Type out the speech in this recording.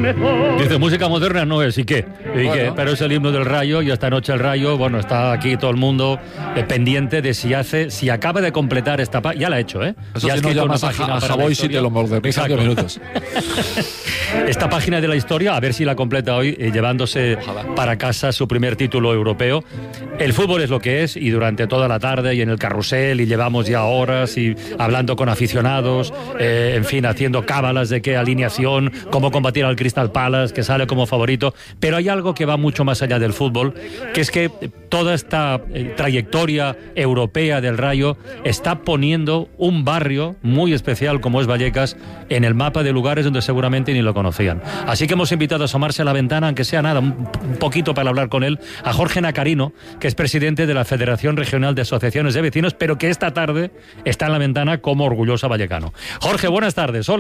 Dice, música moderna no es, ¿y qué? Bueno. Pero es el himno del Rayo, y esta noche el Rayo, bueno, está aquí todo el mundo pendiente de si acaba de completar esta página. Ya la ha hecho, ¿eh? Eso ya si no llamas a Javoy si te lo moderniza en minutos. Esta página de la historia, a ver si la completa hoy, llevándose para casa su primer título europeo. El fútbol es lo que es, y durante toda la tarde y en el carrusel, y llevamos ya horas y hablando con aficionados, en fin, haciendo cábalas de qué alineación, cómo combatir al Crystal Palace, que sale como favorito. Pero hay algo que va mucho más allá del fútbol, que es que toda esta trayectoria europea del Rayo está poniendo un barrio muy especial como es Vallecas en el mapa de lugares donde seguramente ni lo conocían. Así que hemos invitado a asomarse a la ventana, aunque sea nada, un poquito para hablar con él, a Jorge Nacarino, que es presidente de la Federación Regional de Asociaciones de Vecinos, pero que esta tarde está en la ventana como orgulloso vallecano. Jorge, buenas tardes. Hola.